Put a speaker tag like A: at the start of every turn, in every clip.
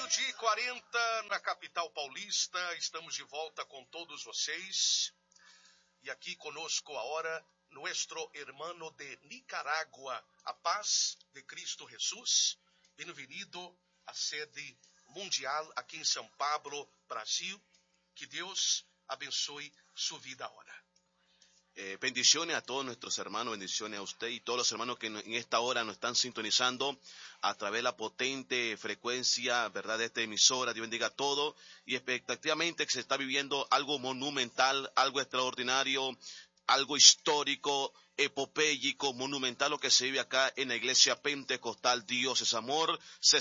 A: meio-dia e 40 na capital paulista, estamos de volta com todos vocês. E aqui conosco agora, nuestro hermano de Nicaragua, a paz de Cristo Jesús. Bem-vindo à sede mundial aqui em São Paulo, Brasil. Que Deus abençoe sua vida agora.
B: Bendiciones a todos nuestros hermanos, bendiciones a usted y todos los hermanos que en esta hora nos están sintonizando a través de la potente frecuencia, ¿verdad?, de esta emisora. Dios bendiga a todos y expectativamente que se está viviendo algo monumental, algo extraordinario, algo histórico, epopéyico, monumental lo que se vive acá en la iglesia pentecostal Dios es Amor.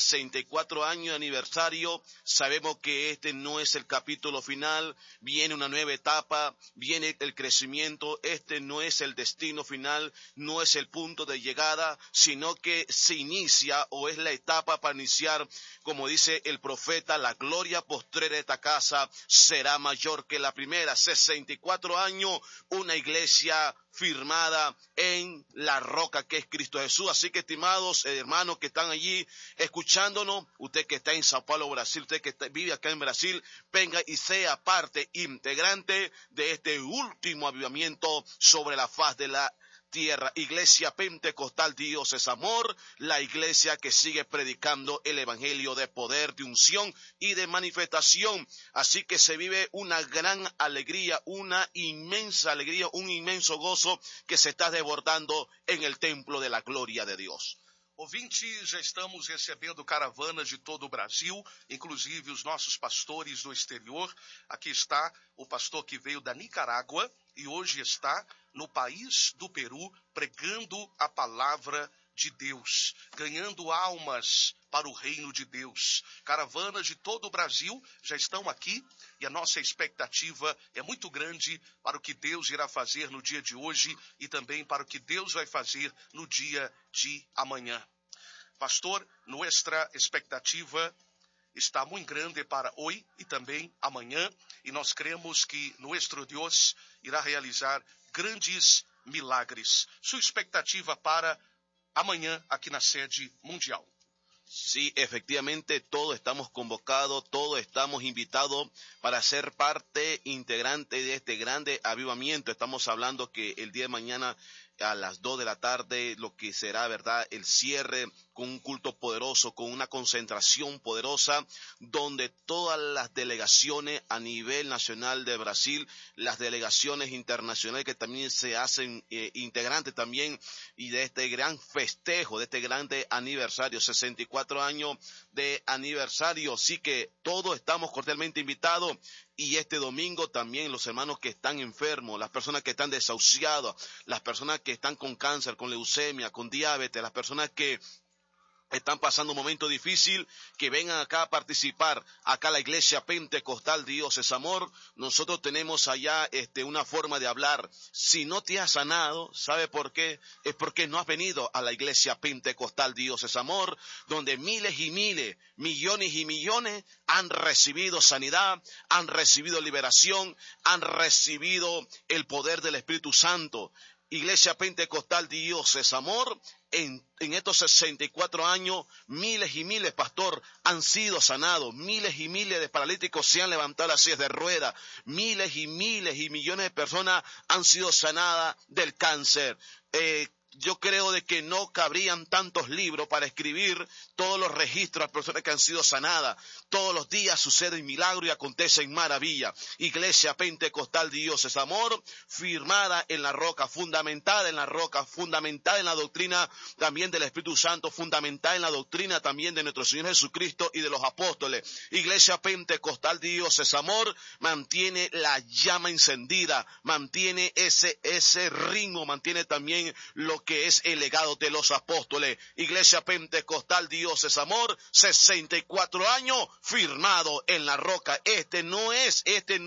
B: 64 años de aniversario. Sabemos que este no es el capítulo final, viene una nueva etapa, viene el crecimiento. Este no es el destino final, no es el punto de llegada, sino que se inicia o es la etapa para iniciar, como dice el profeta, la gloria postrera de esta casa será mayor que la primera. 64 años, una iglesia firmada en la roca que es Cristo Jesús. Así que, estimados hermanos que están allí escuchándonos, usted que está en Sao Paulo, Brasil, usted que vive acá en Brasil, venga y sea parte integrante de este último avivamiento sobre la faz de la tierra. Iglesia Pentecostal Dios es Amor, la iglesia que sigue predicando el evangelio de poder, de unción y de manifestación. Así que se vive una gran alegría, una inmensa alegría, un inmenso gozo que se está desbordando en el templo de la gloria de Dios.
A: Ouvintes, já estamos recebendo caravanas de todo o Brasil, inclusive os nossos pastores do exterior. Aqui está o pastor que veio da Nicarágua e hoje está no país do Peru pregando a palavra de Deus, ganhando almas para o reino de Deus. Caravanas de todo o Brasil já estão aqui e a nossa expectativa é muito grande para o que Deus irá fazer no dia de hoje e também para o que Deus vai fazer no dia de amanhã. Pastor, nuestra expectativa está muito grande para hoje e também amanhã, e nós cremos que nuestro Deus irá realizar grandes milagres. Sua expectativa para amanhã aqui na sede mundial.
B: Sí, efectivamente, todos estamos convocados, todos estamos invitados para ser parte integrante de este grande avivamiento. Estamos hablando que el día de mañana a las 2 de la tarde, lo que será, ¿verdad?, el cierre con un culto poderoso, con una concentración poderosa, donde todas las delegaciones a nivel nacional de Brasil, las delegaciones internacionales que también se hacen integrantes también, y de este gran festejo, de este grande aniversario, 64 años de aniversario. Así que todos estamos cordialmente invitados. Y este domingo también los hermanos que están enfermos, las personas que están desahuciadas, las personas que están con cáncer, con leucemia, con diabetes, las personas que están pasando un momento difícil, que vengan acá a participar, acá la iglesia pentecostal Dios es Amor. Nosotros tenemos allá una forma de hablar. Si no te has sanado, ¿sabe por qué? Es porque no has venido a la iglesia pentecostal Dios es Amor, donde miles y miles, millones y millones han recibido sanidad, han recibido liberación, han recibido el poder del Espíritu Santo. Iglesia Pentecostal Dios es Amor. En estos 64 años, miles y miles, pastor, han sido sanados. Miles y miles de paralíticos se han levantado las sillas de ruedas. Miles y millones de personas han sido sanadas del cáncer. Yo creo de que no cabrían tantos libros para escribir todos los registros de personas que han sido sanadas. Todos los días suceden milagros y acontecen maravillas. Iglesia Pentecostal Dios es Amor, firmada en la roca, fundamentada en la roca, fundamentada en la doctrina también del Espíritu Santo, fundamentada en la doctrina también de nuestro Señor Jesucristo y de los apóstoles. Iglesia Pentecostal Dios es Amor, mantiene la llama encendida, mantiene ese ritmo, mantiene también lo que es el legado de los apóstoles. Iglesia Pentecostal Dios es Amor, 64 años firmado en la roca. Este no es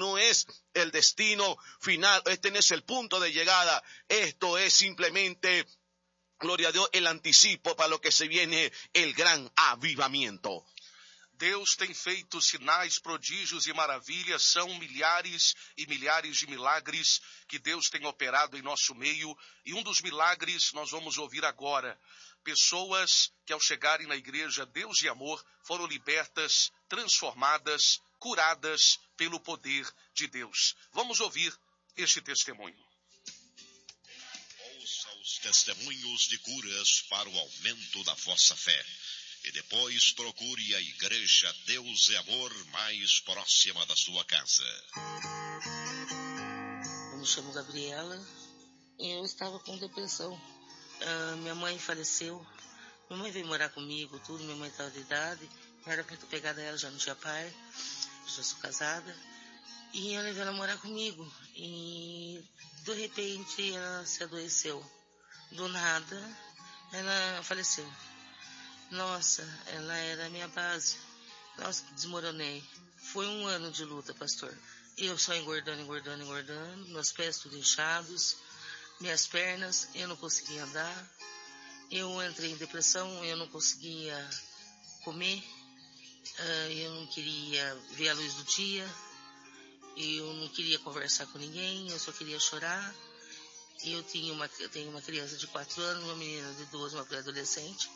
B: el destino final, este no es el punto de llegada. Esto es simplemente, gloria a Dios, el anticipo para lo que se viene, el gran avivamiento.
A: Deus tem feito sinais, prodígios e maravilhas, são milhares e milhares de milagres que Deus tem operado em nosso meio, e um dos milagres nós vamos ouvir agora. Pessoas que ao chegarem na igreja Deus e Amor foram libertas, transformadas, curadas pelo poder de Deus. Vamos ouvir este testemunho.
C: Ouça os testemunhos de curas para o aumento da vossa fé. E depois procure a Igreja Deus e Amor mais próxima da sua casa.
D: Eu me chamo Gabriela e eu estava com depressão. Minha mãe faleceu. Minha mãe veio morar comigo, tudo. Minha mãe estava de idade. Eu era muito pegada a ela, já não tinha pai. Eu já sou casada. E eu levei ela a morar comigo. E de repente ela se adoeceu. Do nada, ela faleceu. Nossa, ela era a minha base. Nossa, desmoronei. Foi um ano de luta, pastor. Eu só engordando. Meus pés tudo inchados. Minhas pernas, eu não conseguia andar. Eu entrei em depressão, eu não conseguia comer. Eu não queria ver a luz do dia. Eu não queria conversar com ninguém, eu só queria chorar. Eu tenho uma criança de 4 anos, uma menina de 12, uma pré-adolescente.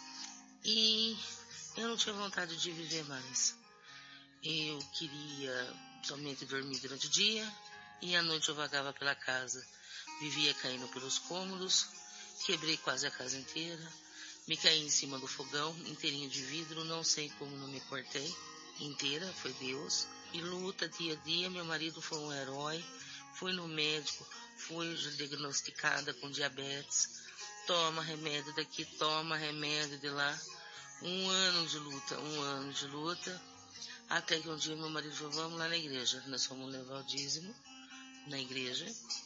D: E eu não tinha vontade de viver mais. Eu queria somente dormir durante o dia e à noite eu vagava pela casa. Vivia caindo pelos cômodos, quebrei quase a casa inteira, me caí em cima do fogão, inteirinho de vidro, não sei como não me cortei inteira, foi Deus. E luta dia a dia, meu marido foi um herói, fui no médico, fui diagnosticada com diabetes, toma remédio daqui, toma remédio de lá. Um ano de luta, até que um dia meu marido falou, vamos lá na igreja. Nós fomos levar o dízimo na igreja,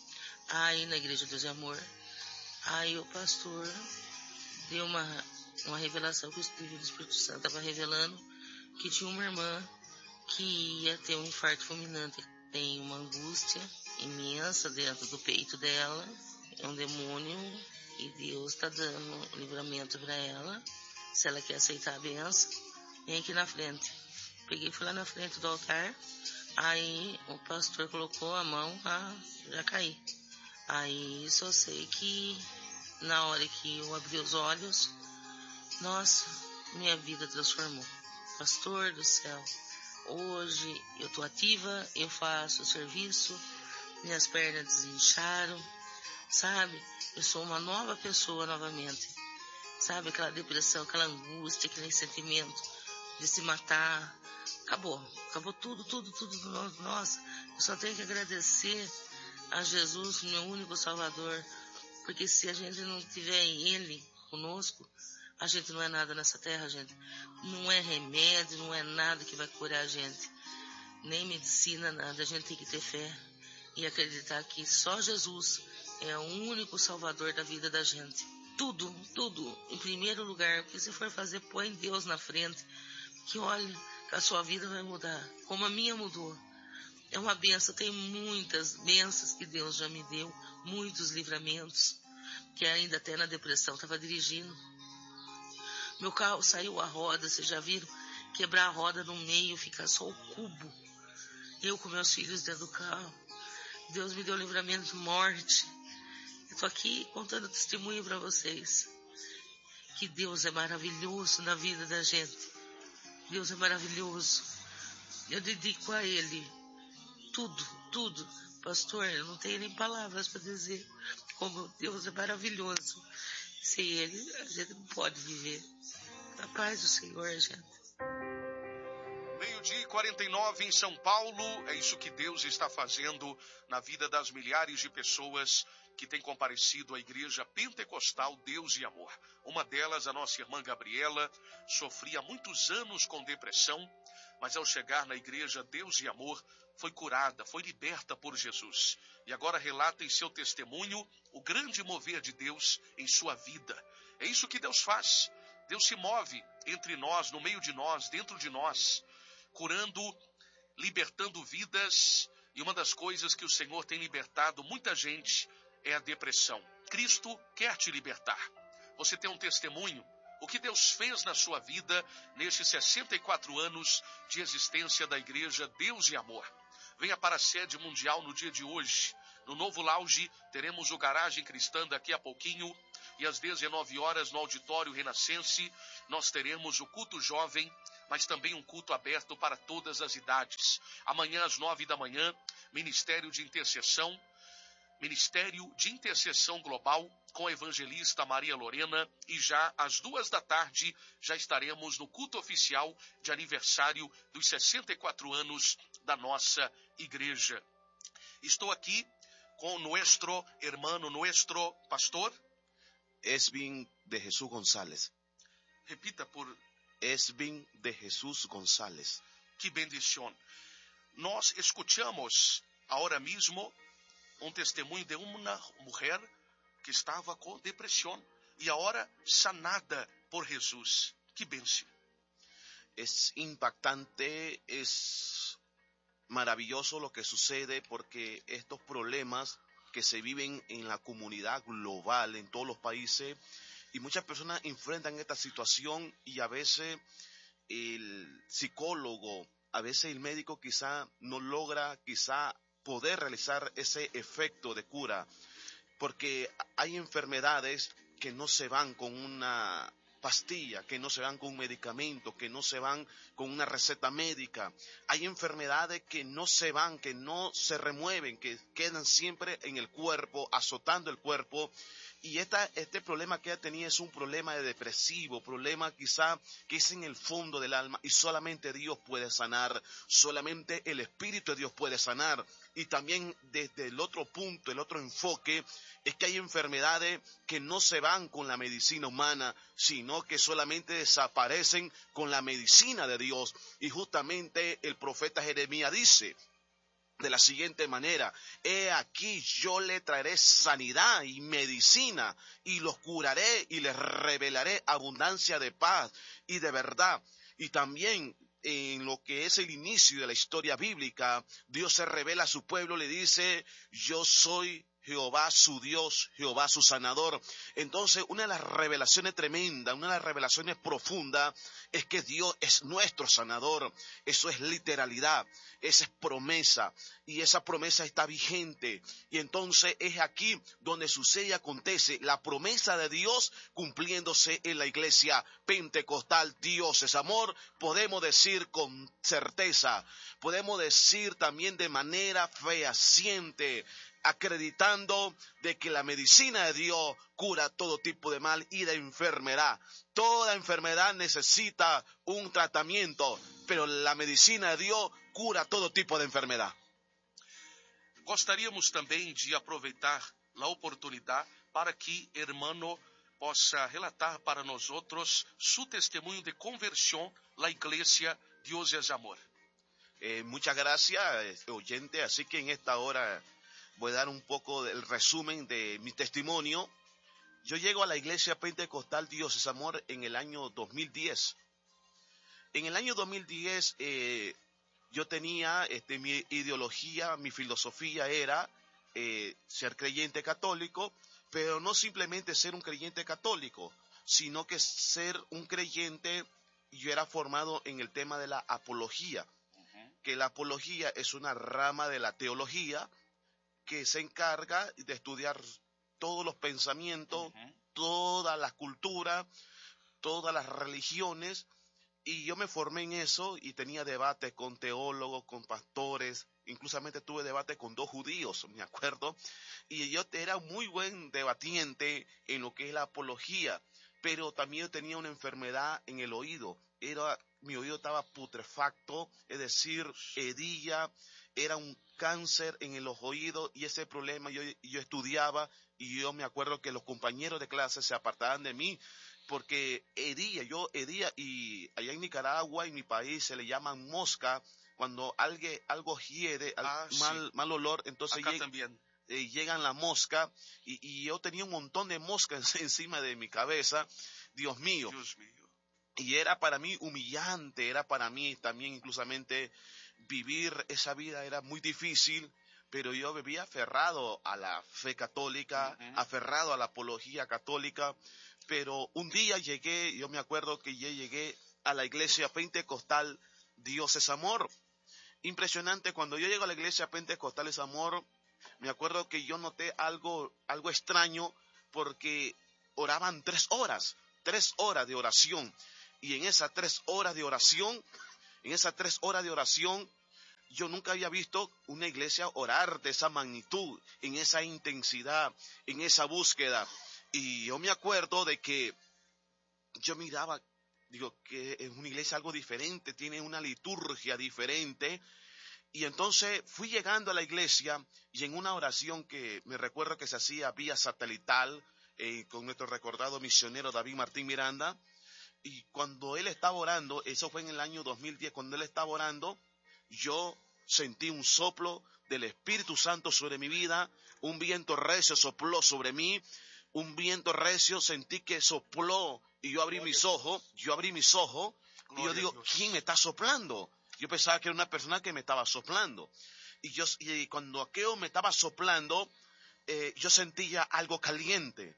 D: aí na igreja Deus e Amor. Aí o pastor deu uma revelação que o Espírito Santo estava revelando, que tinha uma irmã que ia ter um infarto fulminante. Tem uma angústia imensa dentro do peito dela, é um demônio, e Deus está dando livramento para ela. Se ela quer aceitar a benção, vem aqui na frente. Peguei e fui lá na frente do altar. Aí o pastor colocou a mão, já caí. Aí só sei que na hora que eu abri os olhos, nossa, minha vida transformou. Pastor do céu, hoje eu estou ativa, eu faço serviço, minhas pernas desincharam, sabe? Eu sou uma nova pessoa novamente. Sabe, aquela depressão, aquela angústia, aquele sentimento de se matar. Acabou tudo. Nossa, eu só tenho que agradecer a Jesus, meu único Salvador. Porque se a gente não tiver Ele conosco, a gente não é nada nessa terra, gente. Não é remédio, não é nada que vai curar a gente. Nem medicina, nada. A gente tem que ter fé e acreditar que só Jesus é o único Salvador da vida da gente. Tudo, em primeiro lugar, porque se for fazer, põe Deus na frente, que olha, que a sua vida vai mudar, como a minha mudou. É uma benção, tem muitas bênçãos que Deus já me deu, muitos livramentos, que ainda até na depressão estava dirigindo. Meu carro saiu a roda, vocês já viram? Quebrar a roda no meio, ficar só o cubo. Eu com meus filhos dentro do carro. Deus me deu livramento de morte. Eu tô aqui contando testemunho para vocês. Que Deus é maravilhoso na vida da gente. Deus é maravilhoso. Eu dedico a Ele tudo. Pastor, eu não tenho nem palavras para dizer como Deus é maravilhoso. Sem Ele, a gente não pode viver. A paz do Senhor, gente.
A: 12h49 em São Paulo, é isso que Deus está fazendo na vida das milhares de pessoas que têm comparecido à Igreja Pentecostal Deus e Amor. Uma delas, a nossa irmã Gabriela, sofria há muitos anos com depressão, mas ao chegar na Igreja Deus e Amor, foi curada, foi liberta por Jesus. E agora relata em seu testemunho o grande mover de Deus em sua vida. É isso que Deus faz. Deus se move entre nós, no meio de nós, dentro de nós, curando, libertando vidas. E uma das coisas que o Senhor tem libertado muita gente é a depressão. Cristo quer te libertar. Você tem um testemunho? O que Deus fez na sua vida nestes 64 anos de existência da Igreja Deus e Amor. Venha para a sede mundial no dia de hoje. No novo lounge teremos o Garagem Cristã daqui a pouquinho. e às 19 horas no Auditório Renascense nós teremos o culto jovem, mas também um culto aberto para todas as idades. Amanhã às 9 da manhã, Ministério de Intercessão Global com a evangelista Maria Lorena, e já às 2 da tarde já estaremos no culto oficial de aniversário dos 64 anos da nossa igreja. Estou aqui com nuestro hermano, nuestro pastor.
B: Esvin de Jesús González.
A: Repita por...
B: Esvin de Jesús González.
A: Que bendición. Nós escuchamos ahora mismo um testemunho de uma mulher que estava com depressão e agora sanada por Jesus. Que benção.
B: Es impactante, es maravilloso lo que sucede, porque estos problemas que se viven en la comunidad global, en todos los países, y muchas personas enfrentan esta situación, y a veces el psicólogo, a veces el médico quizá no logra poder realizar ese efecto de cura, porque hay enfermedades que no se van con una pastilla, que no se van con un medicamento, que no se van con una receta médica. Hay enfermedades que no se van, que no se remueven, que quedan siempre en el cuerpo, azotando el cuerpo. Y este problema que ella tenía es un problema de depresivo, problema quizá que es en el fondo del alma, y solamente Dios puede sanar, solamente el Espíritu de Dios puede sanar. Y también desde el otro punto, el otro enfoque, es que hay enfermedades que no se van con la medicina humana, sino que solamente desaparecen con la medicina de Dios. Y justamente el profeta Jeremías dice de la siguiente manera: he aquí yo le traeré sanidad y medicina, y los curaré y les revelaré abundancia de paz y de verdad. Y también en lo que es el inicio de la historia bíblica, Dios se revela a su pueblo, le dice: yo soy Jehová su Dios, Jehová su sanador. Entonces, una de las revelaciones tremendas, una de las revelaciones profundas, es que Dios es nuestro sanador. Eso es literalidad, esa es promesa, y esa promesa está vigente. Y entonces es aquí donde sucede y acontece la promesa de Dios cumpliéndose en la iglesia pentecostal. Dios es amor, podemos decir con certeza, podemos decir también de manera fehaciente, acreditando de que la medicina de Dios cura todo tipo de mal y de enfermedad. Toda enfermedad necesita un tratamiento, pero la medicina de Dios cura todo tipo de enfermedad.
A: Gostaríamos também de aproveitar a oportunidade para que hermano possa relatar para nós outros seu testemunho de conversão na igreja Dios es amor.
B: Muchas gracias, oyente. Así que en esta hora voy a dar un poco del resumen de mi testimonio. Yo llego a la iglesia pentecostal Dios es amor en el año 2010. En el año 2010 yo tenía mi ideología, mi filosofía era ser creyente católico, pero no simplemente ser un creyente católico, sino que ser un creyente. Yo era formado en el tema de la apología, que la apología es una rama de la teología que se encarga de estudiar todos los pensamientos, toda la cultura, todas las religiones, y yo me formé en eso y tenía debates con teólogos, con pastores, inclusamente tuve debate con 2 judíos, me acuerdo, y yo era muy buen debatiente en lo que es la apología, pero también tenía una enfermedad en el oído, mi oído estaba putrefacto, es decir, hedía, era un cáncer en los oídos, y ese problema yo estudiaba, y yo me acuerdo que los compañeros de clase se apartaban de mí porque yo hedía, y allá en Nicaragua, en mi país, se le llaman mosca, cuando algo hiede, mal olor, entonces llegan la mosca, y yo tenía un montón de moscas encima de mi cabeza, Dios mío. Y era para mí humillante, era para mí también inclusamente vivir esa vida era muy difícil, pero yo vivía aferrado a la fe católica, aferrado a la apología católica. Pero un día yo me acuerdo que yo llegué a la iglesia pentecostal Dios es amor. Impresionante, cuando yo llego a la iglesia pentecostal es amor, me acuerdo que yo noté algo extraño, porque oraban 3 horas de oración. Y en esas 3 horas de oración, yo nunca había visto una iglesia orar de esa magnitud, en esa intensidad, en esa búsqueda. Y yo me acuerdo de que yo miraba, digo, que es una iglesia algo diferente, tiene una liturgia diferente. Y entonces fui llegando a la iglesia y en una oración que me recuerdo que se hacía vía satelital con nuestro recordado misionero David Martín Miranda. Y cuando él estaba orando, eso fue en el año 2010, cuando él estaba orando, yo sentí un soplo del Espíritu Santo sobre mi vida, un viento recio sopló sobre mí, un viento recio sentí que sopló y yo abrí mis ojos, y yo digo, ¿quién me está soplando? Yo pensaba que era una persona que me estaba soplando. Y cuando aquello me estaba soplando, yo sentía algo caliente.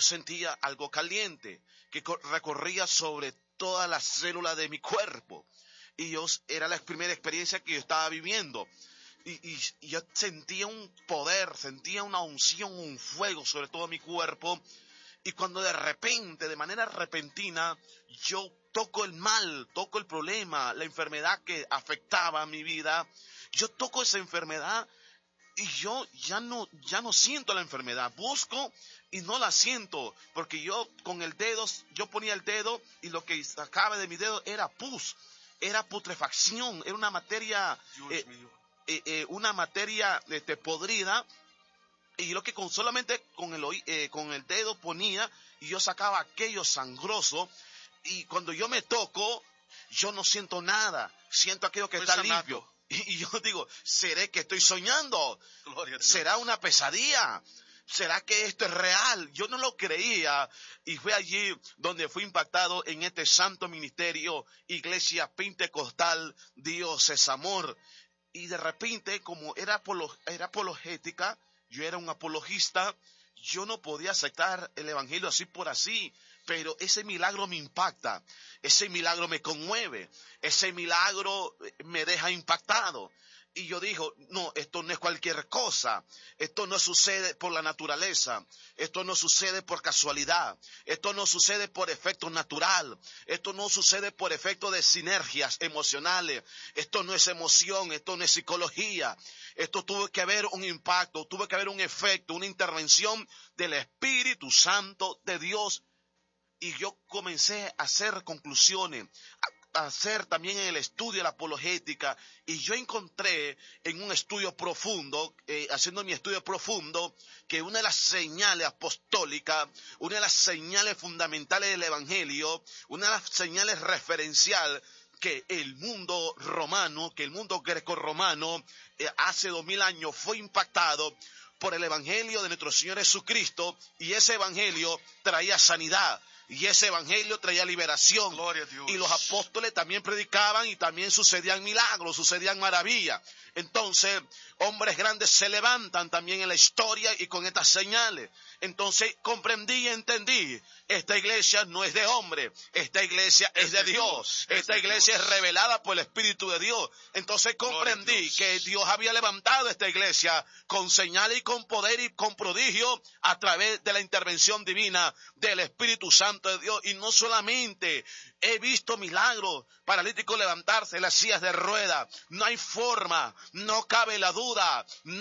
B: Que recorría sobre todas las células de mi cuerpo. Y era la primera experiencia que yo estaba viviendo. Y yo sentía un poder, sentía una unción, un fuego sobre todo mi cuerpo. Y cuando de repente, de manera repentina, yo toco el mal, toco el problema, la enfermedad que afectaba mi vida, yo toco esa enfermedad y yo ya no siento la enfermedad. Busco y no la siento, porque yo con el dedo, yo ponía el dedo y lo que sacaba de mi dedo era pus, era putrefacción, era una materia, podrida. Y lo que solamente con el dedo ponía y yo sacaba aquello sangroso. Y cuando yo me toco, yo no siento nada. Siento aquello que está limpio. Y yo digo, ¿seré que estoy soñando? ¿Será una pesadilla? ¿Será que esto es real? Yo no lo creía. Y fue allí donde fui impactado en este santo ministerio, Iglesia Pentecostal, Dios es Amor. Y de repente, como era apologética, yo era un apologista, yo no podía aceptar el evangelio así por así, pero ese milagro me impacta, ese milagro me conmueve, ese milagro me deja impactado. Y yo digo, no, esto no es cualquier cosa, esto no sucede por la naturaleza, esto no sucede por casualidad, esto no sucede por efecto natural, esto no sucede por efecto de sinergias emocionales, esto no es emoción, esto no es psicología, esto tuvo que haber un impacto, tuvo que haber un efecto, una intervención del Espíritu Santo de Dios. Y yo comencé a hacer conclusiones, a hacer también en el estudio de la apologética, y yo encontré en un estudio profundo, haciendo mi estudio profundo, que una de las señales apostólicas, una de las señales fundamentales del Evangelio, una de las señales referencial que el mundo romano, que el mundo grecorromano hace 2000 años fue impactado por el Evangelio de nuestro Señor Jesucristo, y ese Evangelio traía sanidad. Y ese evangelio traía liberación.
A: Gloria a Dios.
B: Y los apóstoles también predicaban y también sucedían milagros, sucedían maravillas. Entonces, hombres grandes se levantan también en la historia y con estas señales. Entonces, comprendí y entendí. Esta iglesia no es de hombre. Esta iglesia es de Dios. Esta iglesia es revelada por el Espíritu de Dios. Entonces, comprendí que Dios había levantado esta iglesia con señales y con poder y con prodigio a través de la intervención divina del Espíritu Santo de Dios. Y no solamente he visto milagros, paralíticos levantarse, las sillas de rueda. No hay forma, no cabe la duda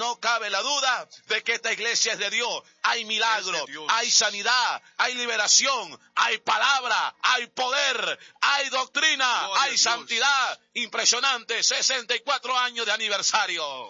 B: de que esta iglesia es de Dios. Hay milagros, hay sanidad, hay liberación, hay palabra, hay poder, hay doctrina, hay santidad. Impresionante, 64 años de aniversario.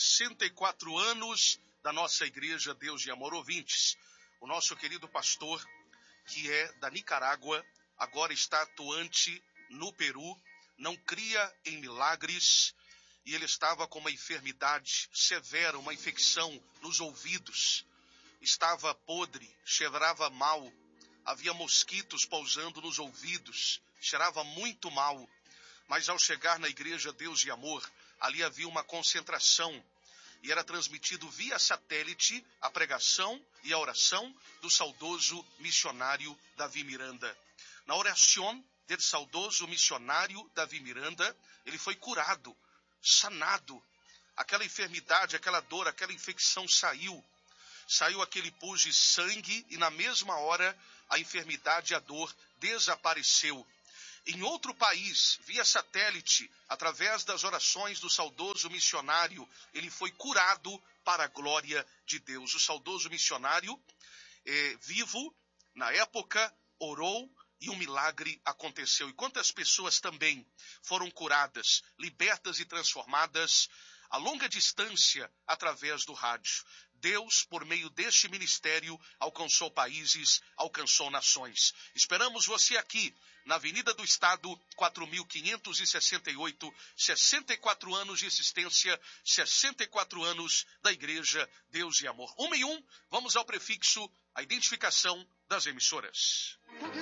A: 64 anos da nossa igreja Deus de Amor. Ouvintes, o nosso querido pastor, que é da Nicarágua, agora está atuante no Peru, não cria em milagres, e ele estava com uma enfermidade severa, uma infecção nos ouvidos. Estava podre, cheirava mal, havia mosquitos pousando nos ouvidos, cheirava muito mal. Mas ao chegar na igreja Deus de Amor, ali havia uma concentração, e era transmitido via satélite a pregação e a oração do saudoso missionário Davi Miranda. Na oração del saudoso missionário Davi Miranda, ele foi curado, sanado. Aquela enfermidade, aquela dor, aquela infecção saiu. saiu aquele pus de sangue e na mesma hora a enfermidade e a dor desapareceu. Em outro país, via satélite, através das orações do saudoso missionário, ele foi curado para a glória de Deus. O saudoso missionário, vivo, na época, orou e um milagre aconteceu. E quantas pessoas também foram curadas, libertas e transformadas a longa distância através do rádio. Deus, por meio deste ministério, alcançou países, alcançou nações. Esperamos você aqui, na Avenida do Estado, 4.568, 64 anos de existência, 64 anos da Igreja Deus e Amor. 1 e 1, vamos ao prefixo, a identificação das emissoras.